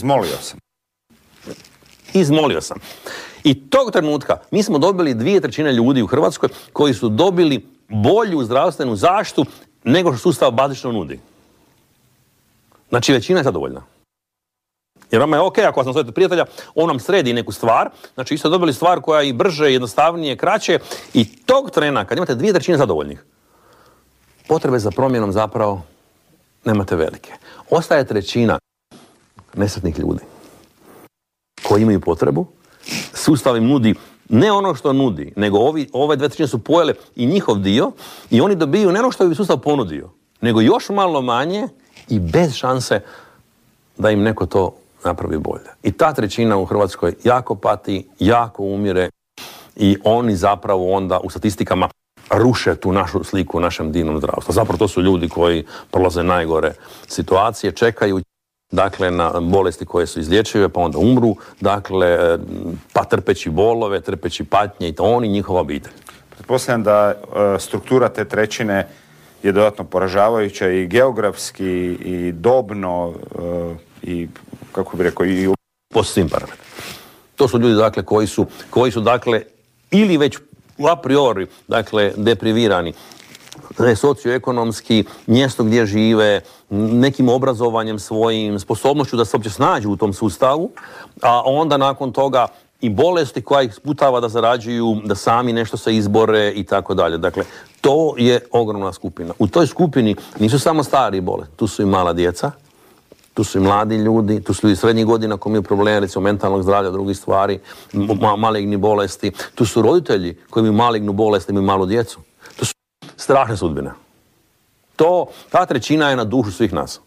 Izmolio sam. I tog trenutka mi smo dobili 2/3 ljudi u Hrvatskoj koji su dobili bolju zdravstvenu zaštitu nego što sustav bazično nudi. Znači većina je zadovoljna. Jer vama je ok, ako vas nazovete prijatelja, on nam sredi neku stvar, znači vi ste dobili stvar koja je i brže, jednostavnije, kraće i tog trena, kad imate 2/3 zadovoljnih, potrebe za promjenom zapravo nemate velike. Ostaje 1/3 nesretnih ljudi koji imaju potrebu, sustav im nudi ne ono što nudi, nego ove 2/3 su pojele i njihov dio i oni dobiju ne ono što bi sustav ponudio, nego još malo manje i bez šanse da im neko to napravi bolje. I ta 1/3 u Hrvatskoj jako pati, jako umire i oni zapravo onda u statistikama ruše tu našu sliku u našem divnom zdravstvu. Zapravo to su ljudi koji prolaze najgore situacije, čekaju dakle na bolesti koje su izlječive, pa onda umru, dakle pa trpeći bolove, trpeći patnje i to oni, njihova obitelj. Pretpostavljam da struktura te 1/3 je dodatno poražavajuća i geografski i dobno i kako bih rekao i po svim parametrima. To su ljudi dakle koji su dakle ili već a priori dakle deprivirani socioekonomski, mjesto gdje žive, nekim obrazovanjem svojim, sposobnošću da se uopće snađu u tom sustavu, a onda nakon toga i bolesti koja ih sputava da zarađuju, da sami nešto se izbore i tako dalje. Dakle, to je ogromna skupina. U toj skupini nisu samo stari bolesti, tu su i mala djeca, tu su i mladi ljudi, tu su i srednjih godina koji imaju probleme, recimo mentalnog zdravlja, drugih stvari, maligni bolesti. Tu su roditelji koji imaju malignu bolest, imaju malu djecu. To su strašne sudbine. Ta 1/3 je na dušu svih nas.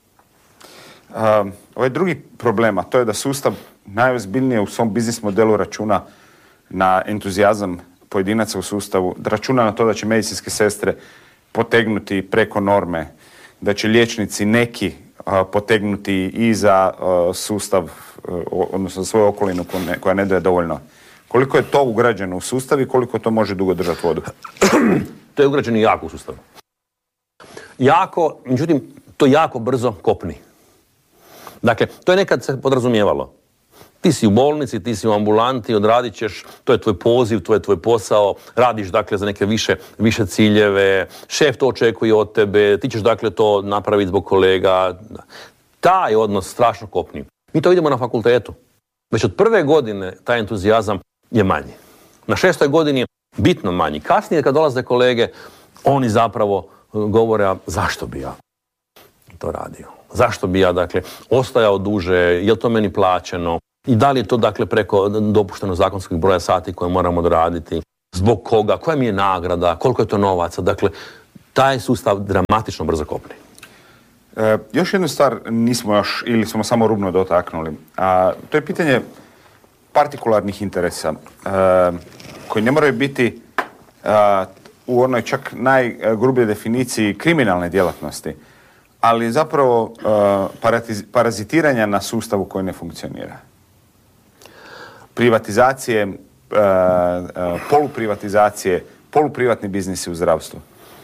Ovaj drugi problem, a to je da sustav najozbiljnije u svom biznis modelu računa na entuzijazam pojedinaca u sustavu, da računa na to da će medicinske sestre potegnuti preko norme, da će liječnici neki potegnuti i za sustav, odnosno svoju okolinu koja ne daje dovoljno. Koliko je to ugrađeno u sustav i koliko to može dugo držati vodu? To je ugrađeno jako u sustav. Jako, međutim, to jako brzo kopni. Dakle, to je nekad se podrazumijevalo. Ti si u bolnici, ti si u ambulanti, odradit ćeš, to je tvoj poziv, to je tvoj posao, radiš dakle za neke više ciljeve, šef to očekuje od tebe, ti ćeš dakle to napraviti zbog kolega. Taj odnos strašno kopni. Mi to vidimo na fakultetu. Već od prve godine taj entuzijazam je manji. Na 6. godini je bitno manji. Kasnije kad dolaze kolege, oni zapravo govore, a zašto bi ja to radio? Zašto bi ja, dakle, ostajao duže, je li to meni plaćeno? I da li je to, dakle, preko dopušteno zakonskog broja sati koje moramo odraditi? Zbog koga? Koja mi je nagrada? Koliko je to novaca? Dakle, taj sustav dramatično brzo kopni. Još jednu stvar nismo još, ili smo samo rubno dotaknuli. To je pitanje partikularnih interesa, koji ne moraju biti u onoj čak najgrubljoj definiciji kriminalne djelatnosti, ali zapravo parazitiranja na sustavu koji ne funkcionira. Privatizacije, poluprivatizacije, poluprivatni biznisi u zdravstvu.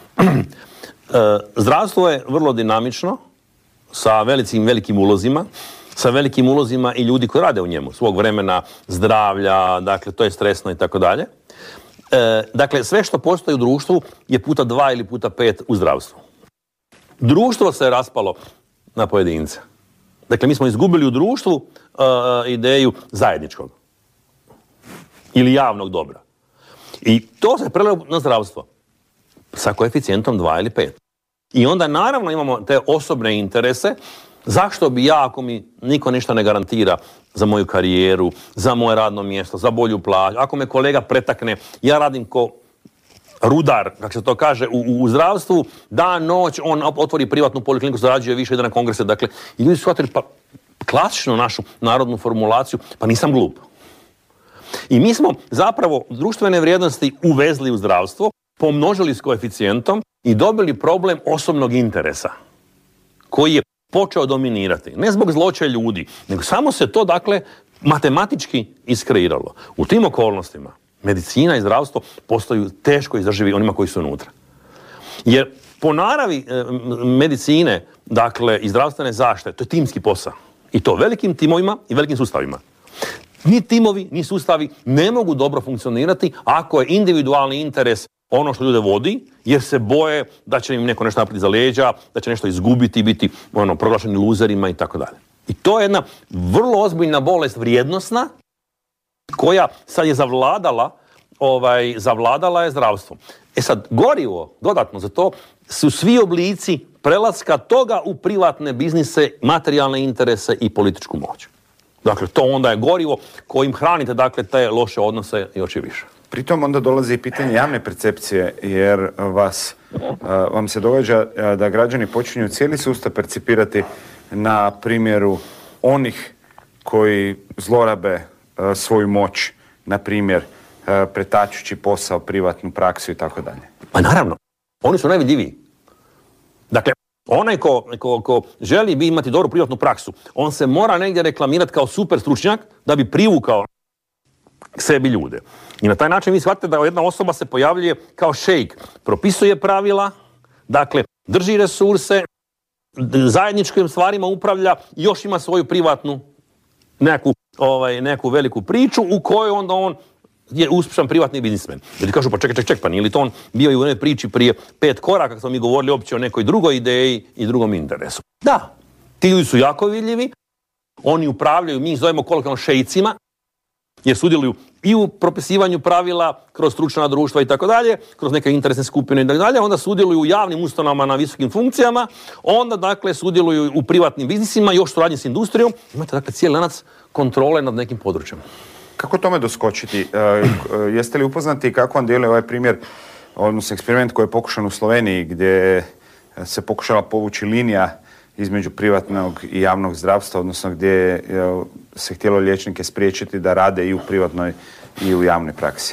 Zdravstvo je vrlo dinamično, sa velikim ulozima, sa velikim ulozima i ljudi koji rade u njemu, svog vremena, zdravlja, dakle to je stresno i tako dalje. Dakle, sve što postoji u društvu je puta 2 ili puta 5 u zdravstvu. Društvo se je raspalo na pojedince. Dakle, mi smo izgubili u društvu ideju zajedničkog ili javnog dobra. I to se prelilo na zdravstvo sa koeficijentom 2 ili 5. I onda naravno imamo te osobne interese. Zašto bi ja, ako mi niko ništa ne garantira za moju karijeru, za moje radno mjesto, za bolju plaću, ako me kolega pretakne, ja radim ko rudar, kako se to kaže, u zdravstvu, dan, noć, on otvori privatnu polikliniku, zarađuje više, ide na kongrese, dakle, i ljudi su shvatili, pa klasično našu narodnu formulaciju, pa nisam glup. I mi smo zapravo društvene vrijednosti uvezli u zdravstvo, pomnožili s koeficijentom i dobili problem osobnog interesa, koji je počeo dominirati. Ne zbog zloće ljudi, nego samo se to, dakle, matematički iskreiralo. U tim okolnostima medicina i zdravstvo postaju teško izdrživi onima koji su unutra. Jer po naravi medicine, dakle, i zdravstvene zaštite, to je timski posao. I to velikim timovima i velikim sustavima. Ni timovi, ni sustavi ne mogu dobro funkcionirati ako je individualni interes ono što ljude vodi, jer se boje da će im neko nešto napraviti za leđa, da će nešto izgubiti, biti proglašeni luzerima i tako dalje. I to je jedna vrlo ozbiljna bolest vrijednosna koja sad je zavladala je zdravstvom. E sad, gorivo, dodatno za to, su svi oblici prelaska toga u privatne biznise, materijalne interese i političku moć. Dakle, to onda je gorivo kojim hranite, dakle, te loše odnose još i više. Pritom onda dolazi i pitanje javne percepcije, jer vam se događa da građani počinju cijeli sustav percipirati na primjeru onih koji zlorabe svoju moć, na primjer, pretačući posao, privatnu praksu i tako dalje. Pa naravno, oni su najvidljiviji. Dakle, onaj ko želi imati dobru privatnu praksu, on se mora negdje reklamirati kao super stručnjak da bi privukao k sebi ljude. I na taj način vi shvatite da jedna osoba se pojavljuje kao šejk, propisuje pravila, dakle, drži resurse, zajedničkim stvarima upravlja i još ima svoju privatnu neku veliku priču u kojoj onda on je uspješan privatni biznismen. Ljudi kažu, pa čekaj, pa nije li to on bio i u onoj priči prije 5 koraka, kad smo mi govorili uopće o nekoj drugoj ideji i drugom interesu. Da, ti ljudi su jako vidljivi, oni upravljaju, mi ih zovemo kolokvijalno šejcima, jer sudjeluju i u propisivanju pravila kroz stručna društva i tako dalje, kroz neke interesne skupine i tako dalje, onda sudjeluju u javnim ustanovama na visokim funkcijama, onda dakle sudjeluju u privatnim biznisima, još suradnji s industrijom, imate dakle cijeli lanac kontrole nad nekim područjem. Kako tome doskočiti? Jeste li upoznati kako vam djeluje ovaj primjer, odnosno eksperiment koji je pokušan u Sloveniji, gdje se pokušala povući linija između privatnog i javnog zdravstva, odnosno gdje se htjelo liječnike spriječiti da rade i u privatnoj i u javnoj praksi?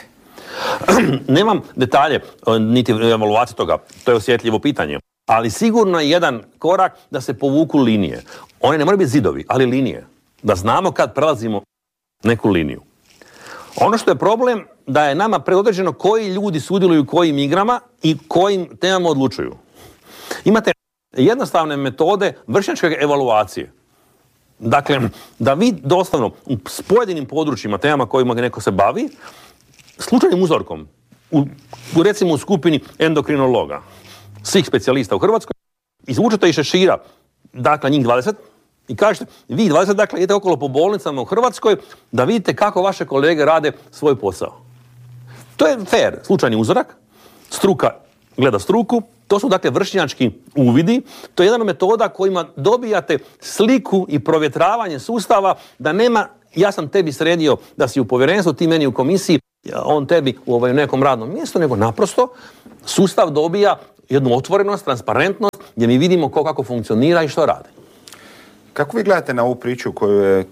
Nemam detalje, niti evaluacije toga, to je osjetljivo pitanje. Ali sigurno je jedan korak da se povuku linije. One ne moraju biti zidovi, ali linije. Da znamo kad prelazimo neku liniju. Ono što je problem, da je nama predodređeno koji ljudi sudjeluju u kojim igrama i kojim temama odlučuju. Imate jednostavne metode vršnjačke evaluacije. Dakle, da vi doslovno s pojedinim područjima, temama kojima neko se bavi, slučajnim uzorkom, recimo u skupini endokrinologa, svih specijalista u Hrvatskoj, izvučete iz šešira, dakle njih 20, i kažete, vi 20, dakle, idete okolo po bolnicama u Hrvatskoj da vidite kako vaše kolege rade svoj posao. To je fair, slučajni uzorak, struka gleda struku, to su dakle vršnjački uvidi, to je jedna metoda kojima dobijate sliku i provjetravanje sustava da nema, ja sam tebi sredio da si u povjerenstvu, ti meni u komisiji, on tebi u nekom radnom mjestu, nego naprosto sustav dobija jednu otvorenost, transparentnost, gdje mi vidimo kako funkcionira i što radi. Kako vi gledate na ovu priču koju je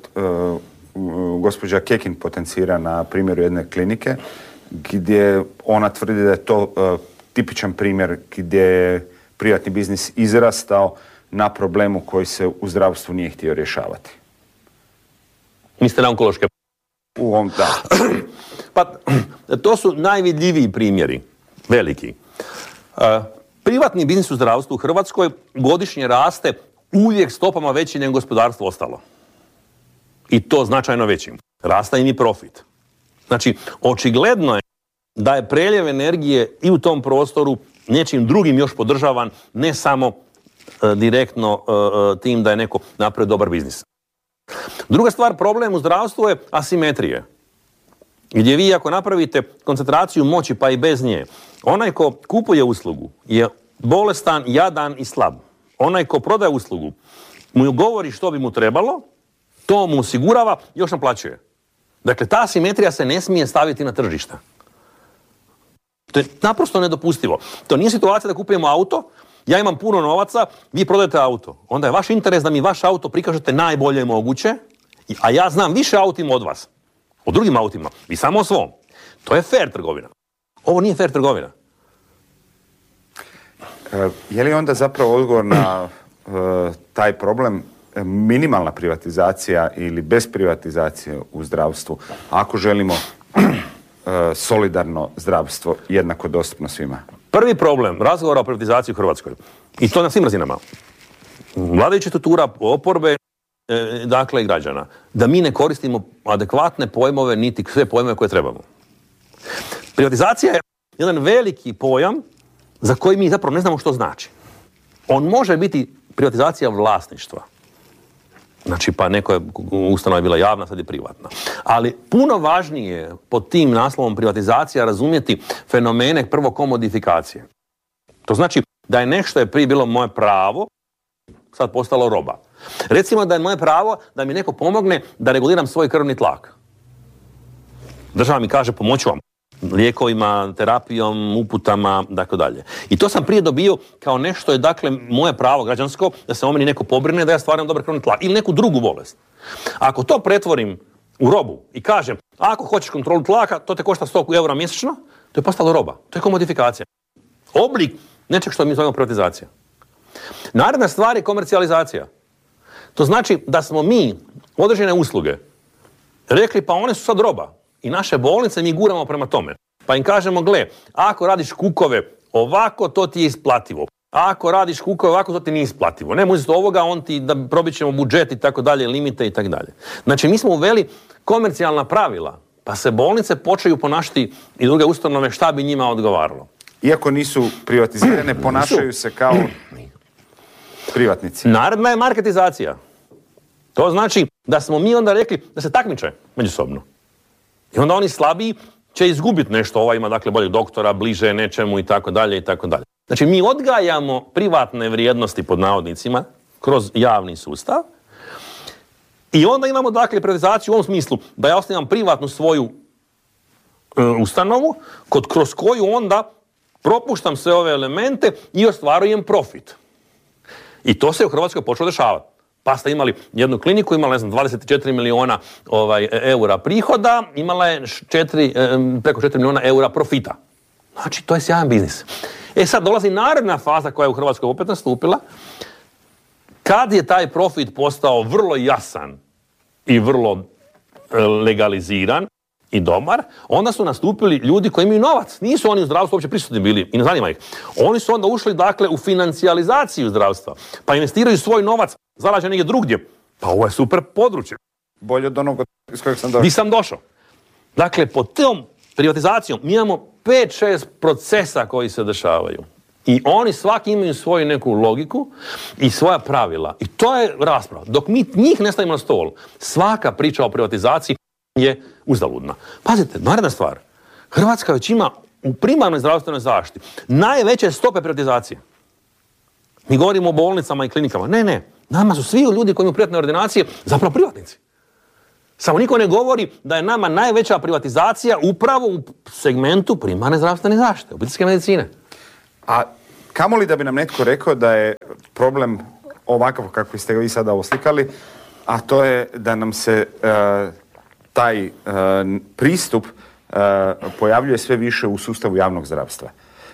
gospođa Kekin potencira na primjeru jedne klinike, gdje ona tvrdi da je to tipičan primjer gdje je privatni biznis izrastao na problemu koji se u zdravstvu nije htio rješavati? Mislite na onkološke? Da. Pa, to su najvidljiviji primjeri, veliki. Privatni biznis u zdravstvu u Hrvatskoj godišnje raste uvijek stopama veći nego gospodarstvo ostalo. I to značajno većim. Raste im i profit. Znači, očigledno je da je preljev energije i u tom prostoru nečim drugim još podržavan, ne samo direktno tim da je neko napravio dobar biznis. Druga stvar, problem u zdravstvu je asimetrije. Gdje vi ako napravite koncentraciju moći pa i bez nje, onaj ko kupuje uslugu je bolestan, jadan i slab. Onaj ko prodaje uslugu mu govori što bi mu trebalo, to mu osigurava, još naplaćuje. Dakle, ta asimetrija se ne smije staviti na tržište. To je naprosto nedopustivo. To nije situacija da kupujemo auto, ja imam puno novaca, vi prodajete auto. Onda je vaš interes da mi vaš auto prikažete najbolje moguće, a ja znam više autima od vas. O drugim autima. Vi samo o svom. To je fair trgovina. Ovo nije fair trgovina. Je li onda zapravo odgovor na taj problem minimalna privatizacija ili bez privatizacije u zdravstvu, ako želimo solidarno zdravstvo jednako dostupno svima? Prvi problem razgovora o privatizaciji u Hrvatskoj, i to na svim razinama, vladajuća struktura, oporbe, dakle i građana, da mi ne koristimo adekvatne pojmove niti sve pojmove koje trebamo. Privatizacija je jedan veliki pojam za koji mi zapravo ne znamo što znači. On može biti privatizacija vlasništva. Znači, pa neko je ustanova je bila javna, sad je privatna. Ali puno važnije je pod tim naslovom privatizacija razumjeti fenomene prvo komodifikacije. To znači da je nešto je prije bilo moje pravo, sad postalo roba. Recimo da je moje pravo da mi neko pomogne da reguliram svoj krvni tlak. Država mi kaže pomoću vam lijekovima, terapijom, uputama, tako dalje. I to sam prije dobio kao nešto je, dakle, moje pravo građansko da se o meni neko pobrine da ja stvaram dobar krvni tlak ili neku drugu bolest. Ako to pretvorim u robu i kažem, ako hoćeš kontrolu tlaka, to te košta 100 eura mjesečno, to je postalo roba. To je komodifikacija. Oblik nečeg što mi zovemo privatizacija. Naredna stvar je komercijalizacija. To znači da smo mi određene usluge rekli pa one su sad roba i naše bolnice mi guramo prema tome. Pa im kažemo, gle, ako radiš kukove ovako, to ti je isplativo. Ako radiš kukove ovako, to ti nije isplativo. Ne, umjesto ovoga, on ti da probit ćemo budžet i tako dalje, limite i tako dalje. Znači, mi smo uveli komercijalna pravila, pa se bolnice počeju ponašati i druge ustanove šta bi njima odgovaralo. Iako nisu privatizirane, ponašaju se kao privatnici. Naredna je marketizacija. To znači da smo mi onda rekli da se takmiče međusobno. I onda oni slabiji će izgubiti nešto. Ova ima dakle boljeg doktora, bliže nečemu i tako dalje i tako dalje. Znači mi odgajamo privatne vrijednosti pod navodnicima kroz javni sustav i onda imamo dakle privatizaciju u ovom smislu da ja osnivam privatnu svoju ustanovu kroz koju onda propuštam sve ove elemente i ostvarujem profit. I to se u Hrvatskoj počelo dešavati. Pa ste imali jednu kliniku, imala, 24 milijuna eura prihoda, imala je preko 4 milijuna eura profita. Znači, to je sjajan biznis. Sad dolazi naredna faza koja je u Hrvatskoj opet nastupila. Kad je taj profit postao vrlo jasan i vrlo legaliziran i dobar, onda su nastupili ljudi koji imaju novac. Nisu oni u zdravstvu uopće prisutni bili i ne zanima ih. Oni su onda ušli dakle u financijalizaciju zdravstva. Pa investiraju svoj novac, zarađen negdje drugdje. Pa ovo je super područje. Bolje od onog iz kojeg sam došao. Di sam došao. Dakle, pod tom privatizacijom mi imamo 5-6 procesa koji se dešavaju. I oni svaki imaju svoju neku logiku i svoja pravila. I to je rasprava. Dok mi njih ne stavimo na stol, svaka priča o privatizaciji je uzaludna. Pazite, naredna stvar. Hrvatska već ima u primarnoj zdravstvenoj zaštiti najveće stope privatizacije. Mi govorimo o bolnicama i klinikama. Ne. Nama su svi ljudi koji imaju privatne ordinacije zapravo privatnici. Samo niko ne govori da je nama najveća privatizacija upravo u segmentu primarne zdravstvene zaštite, obiteljske medicine. A kamoli da bi nam netko rekao da je problem ovakav kako ste vi sada oslikali, a to je da nam se taj pristup pojavljuje sve više u sustavu javnog zdravstva.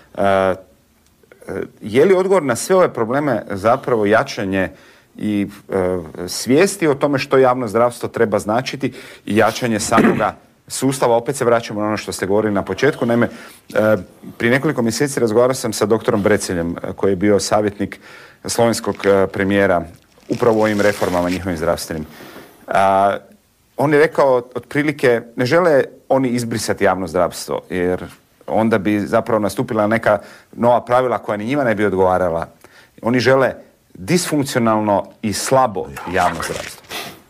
Je li odgovor na sve ove probleme zapravo jačanje i svijesti o tome što javno zdravstvo treba značiti i jačanje samoga sustava? Opet se vraćamo na ono što ste govorili na početku. Naime, prije nekoliko mjeseci razgovarao sam sa doktorom Breceljem, koji je bio savjetnik slovenskog premijera upravo u ovim reformama njihovim zdravstvenim. On je rekao otprilike, ne žele oni izbrisati javno zdravstvo, jer onda bi zapravo nastupila neka nova pravila koja ni njima ne bi odgovarala. Oni žele disfunkcionalno i slabo javno zdravstvo.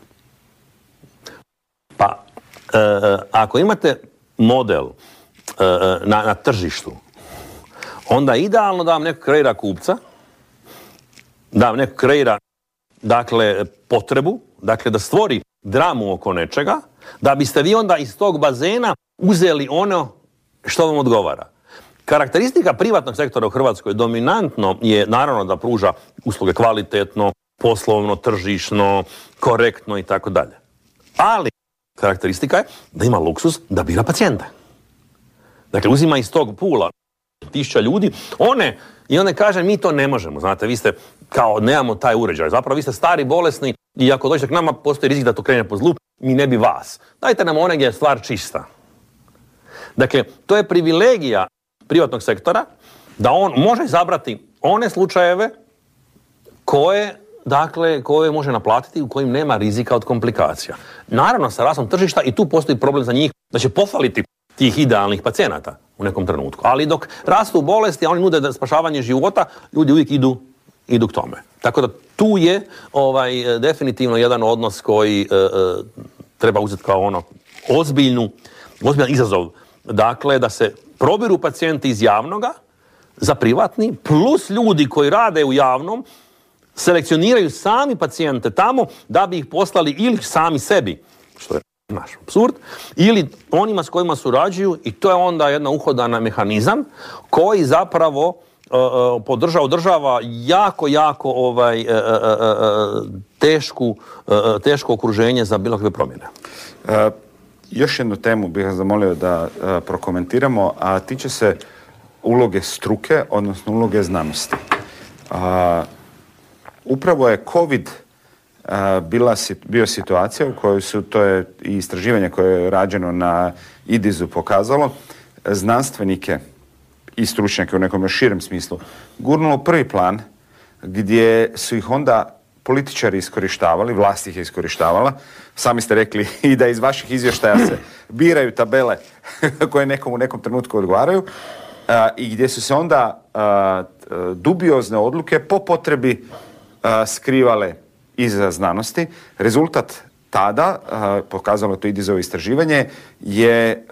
Pa, ako imate model na tržištu, onda idealno da vam neko kreira kupca, da vam neko kreira dakle potrebu, dakle da stvori dramu oko nečega, da biste vi onda iz tog bazena uzeli ono što vam odgovara. Karakteristika privatnog sektora u Hrvatskoj dominantno je naravno da pruža usluge kvalitetno, poslovno, tržišno, korektno i tako dalje. Ali karakteristika je da ima luksuz da bira pacijenta. Dakle, uzima iz tog pula 1000 ljudi, i one kaže mi to ne možemo, znate, vi ste kao nemamo taj uređaj, zapravo vi ste stari, bolesni i ako dođete k nama postoji rizik da to krene po zlu, mi ne bi vas. Dajte nam one gdje je stvar čista. Dakle, to je privilegija privatnog sektora da on može izabrati one slučajeve koje može naplatiti u kojim nema rizika od komplikacija. Naravno, sa rastom tržišta i tu postoji problem za njih da će pofaliti tih idealnih pacijenata. u nekom trenutku. Ali dok rastu bolesti, a oni nude spašavanje života, ljudi uvijek idu k tome. Tako da tu je definitivno jedan odnos koji treba uzeti kao ozbiljan izazov. Dakle, da se probiru pacijenti iz javnoga za privatni, plus ljudi koji rade u javnom, selekcioniraju sami pacijente tamo da bi ih poslali ili sami sebi, što je naš apsurd, ili onima s kojima surađuju, i to je onda jedna uhodana mehanizam koji zapravo održava jako teško okruženje za bilo kakve promjene. Još jednu temu bih vas zamolio da prokomentiramo, a tiče se uloge struke, odnosno uloge znanosti. Upravo je COVID bio situacija u kojoj su, to je i istraživanje koje je rađeno na IDIZ-u pokazalo, znanstvenike i stručnjake u nekom širem smislu gurnulo prvi plan, gdje su ih onda političari iskorištavali, vlast ih je iskorištavala. Sami ste rekli i da iz vaših izvještaja se biraju tabele koje nekom u nekom trenutku odgovaraju, i gdje su se onda dubiozne odluke po potrebi skrivale iza znanosti. Rezultat tada, pokazalo to IDIZ-ovo istraživanje, je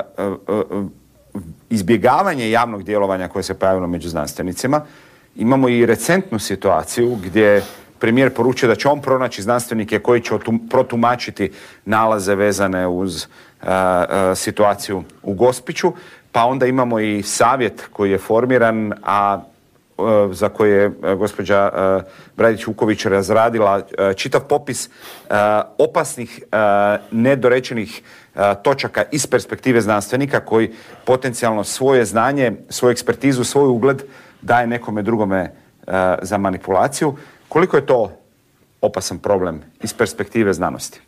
izbjegavanje javnog djelovanja koje se pojavilo među znanstvenicima. Imamo i recentnu situaciju gdje premijer poručuje da će on pronaći znanstvenike koji će protumačiti nalaze vezane uz situaciju u Gospiću, pa onda imamo i savjet koji je formiran, a za koje je gospođa Brajdić-Vuković razradila čitav popis opasnih, nedorečenih točaka iz perspektive znanstvenika koji potencijalno svoje znanje, svoju ekspertizu, svoj ugled daje nekome drugome za manipulaciju. Koliko je to opasan problem iz perspektive znanosti?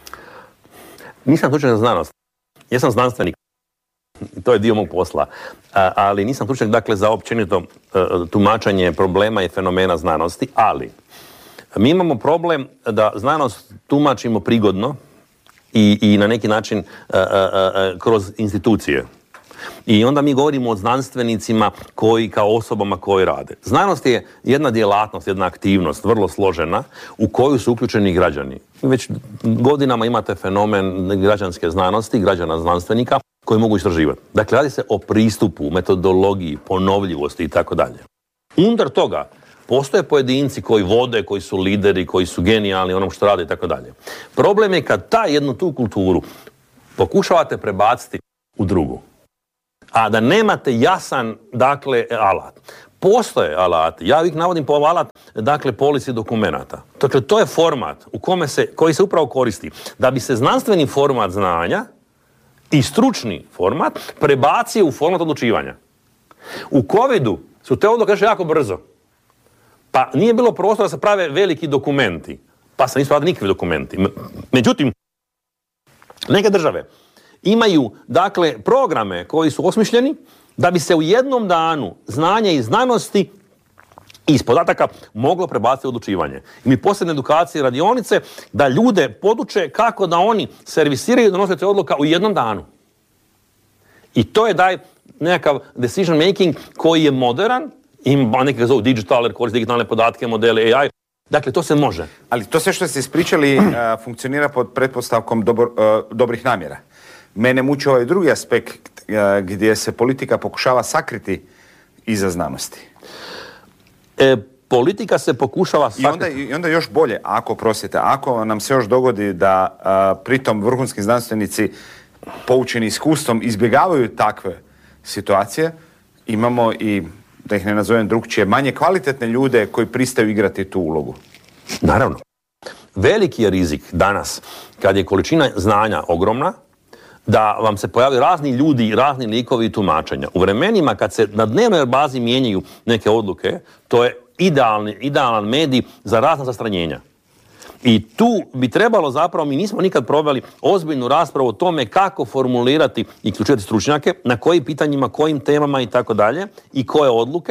Nisam stručnjak za znanost. Jesam znanstvenik. To je dio mog posla. Ali nisam stručnjak, dakle, za općenito tumačenje problema i fenomena znanosti, ali mi imamo problem da znanost tumačimo prigodno i na neki način kroz institucije. I onda mi govorimo o znanstvenicima koji kao osobama koji rade. Znanost je jedna djelatnost, jedna aktivnost, vrlo složena, u koju su uključeni građani. Već godinama imate fenomen građanske znanosti, građana znanstvenika, koji mogu istraživati. Dakle, radi se o pristupu, metodologiji, ponovljivosti i tako dalje. Unutar toga postoje pojedinci koji vode, koji su lideri, koji su genijalni onom što rade i tako dalje. Problem je kad jednu tu kulturu pokušavate prebaciti u drugu, a da nemate jasan, dakle, alat. Postoje alati, ja ih navodim po alat, dakle, polici dokumenata. Dakle, to je format koji se upravo koristi da bi se znanstveni format znanja i stručni format prebacio u format odlučivanja. U COVID-u su te odluke jako brzo. Pa nije bilo prostora da se prave veliki dokumenti. Pa se nisu radili nikakvi dokumenti. Međutim, neke države imaju, dakle, programe koji su osmišljeni da bi se u jednom danu znanje i znanosti iz podataka moglo prebaciti u odlučivanje. I mi posebne edukacije, radionice, da ljude poduče kako da oni servisiraju i donose odluka u jednom danu. I to je nekakav decision making koji je modern, ima neki ga zovu digital, jer koristi digitalne podatke, modele AI. Dakle, to se može. Ali to sve što ste ispričali funkcionira pod pretpostavkom dobrih namjera. Mene muči ovaj drugi aspekt gdje se politika pokušava sakriti iza znanosti. Politika se pokušava sakriti. I onda još bolje, ako nam se još dogodi da pritom vrhunski znanstvenici poučeni iskustvom izbjegavaju takve situacije, imamo i, da ih ne nazovem drukčije, manje kvalitetne ljude koji pristaju igrati tu ulogu. Naravno. Veliki je rizik danas, kad je količina znanja ogromna, da vam se pojavljaju razni ljudi, razni likovi i tumačenja. U vremenima kad se na dnevnoj bazi mijenjaju neke odluke, to je idealan medij za razna zastranjenja. I tu bi trebalo zapravo, mi nismo nikad proveli ozbiljnu raspravu o tome kako formulirati i ključivati stručnjake, na kojim pitanjima, kojim temama i tako dalje, i koje odluke.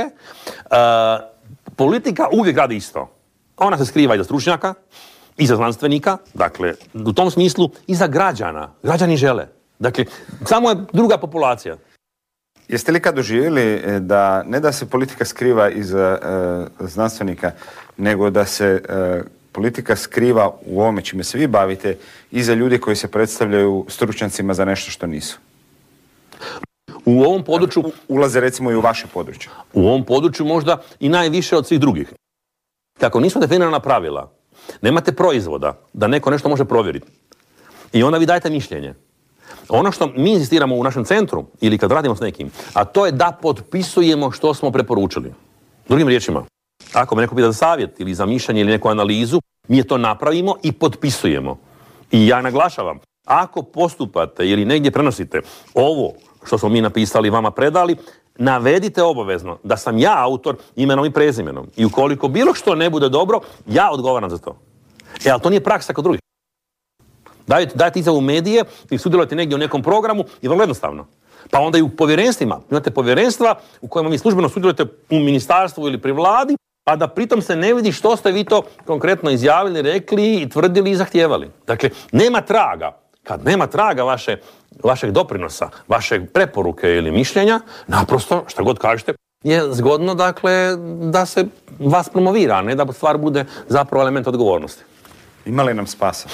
Politika uvijek radi isto. Ona se skriva iza stručnjaka, iza znanstvenika, dakle, u tom smislu, iza građana. Građani žele. Dakle, samo je druga populacija. Jeste li kad doživjeli da ne da se politika skriva iza znanstvenika, nego da se politika skriva u ovome čime se vi bavite iza ljudi koji se predstavljaju stručnjacima za nešto što nisu? U ovom području... Ulaze recimo i u vaše područje. U ovom području možda i najviše od svih drugih. Kako nisu definirana pravila, nemate proizvoda da neko nešto može provjeriti. I onda vi dajete mišljenje. Ono što mi insistiramo u našem centru, ili kad radimo s nekim, a to je da potpisujemo što smo preporučili. Drugim riječima, ako me neko pita za savjet ili za mišljenje ili neku analizu, mi je to napravimo i potpisujemo. I ja naglašavam, ako postupate ili negdje prenosite ovo što smo mi napisali, vama predali, navedite obavezno da sam ja autor imenom i prezimenom. I ukoliko bilo što ne bude dobro, ja odgovaram za to. Ali to nije praksa kod drugih. Dajte izjavu u medije i sudjelujete negdje u nekom programu i vrlo jednostavno. Pa onda i u povjerenstvima. Imate povjerenstva u kojima vi službeno sudjelujete u ministarstvu ili pri vladi, a da pritom se ne vidi što ste vi to konkretno izjavili, rekli i tvrdili i zahtijevali. Dakle, nema traga. Kad nema traga vašeg doprinosa, vaše preporuke ili mišljenja, naprosto, šta god kažete, je zgodno, dakle, da se vas promovira, a ne da stvar bude zapravo element odgovornosti. Ima li nam spasa?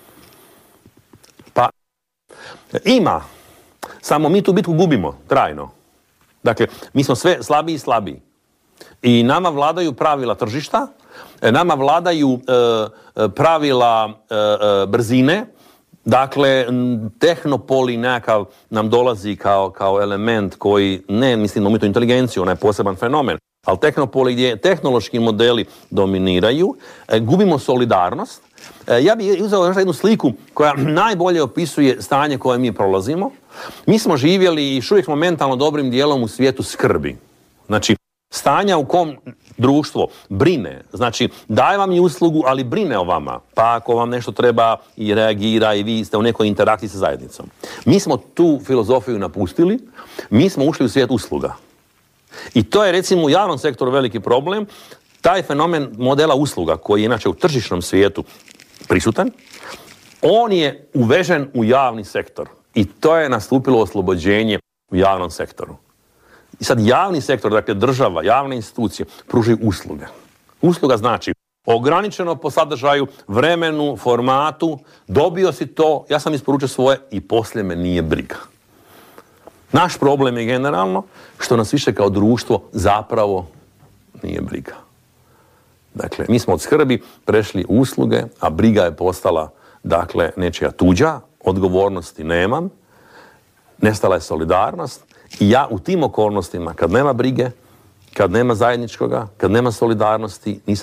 Pa, ima. Samo mi tu bitku gubimo, trajno. Dakle, mi smo sve slabiji i slabiji. I nama vladaju pravila tržišta, nama vladaju pravila brzine. Dakle, tehnopoli nekakav nam dolazi kao element koji, ne mislim na umjetnu inteligenciju, ona je poseban fenomen, ali tehnopoli gdje tehnološki modeli dominiraju, gubimo solidarnost. Ja bih uzeo još jednu sliku koja najbolje opisuje stanje koje mi prolazimo. Mi smo živjeli i još uvijek smo mentalno dobrim dijelom u svijetu skrbi. Znači, stanja u kom društvo brine, znači daje vam i uslugu, ali brine o vama. Pa ako vam nešto treba i reagira i vi ste u nekoj interakciji sa zajednicom. Mi smo tu filozofiju napustili, mi smo ušli u svijet usluga. I to je recimo u javnom sektoru veliki problem. Taj fenomen modela usluga koji je inače u tržišnom svijetu prisutan, on je uvežen u javni sektor. I to je nastupilo oslobođenje u javnom sektoru. I sad javni sektor, dakle država, javne institucije, pružaju usluge. Usluga znači ograničeno po sadržaju, vremenu, formatu, dobio si to, ja sam isporučio svoje i poslije me nije briga. Naš problem je generalno što nas više kao društvo zapravo nije briga. Dakle, mi smo od skrbi prešli u usluge, a briga je postala, dakle, nečija tuđa, odgovornosti nemam, nestala je solidarnost. I ja u tim okolnostima, kad nema brige, kad nema zajedničkoga, kad nema solidarnosti, nisam